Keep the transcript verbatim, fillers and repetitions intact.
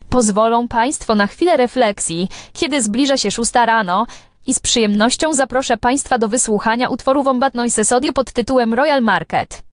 Pozwolą Państwo na chwilę refleksji, kiedy zbliża się szósta rano i z przyjemnością zaproszę Państwa do wysłuchania utworu Wombat Noises Audio pod tytułem Royal Market.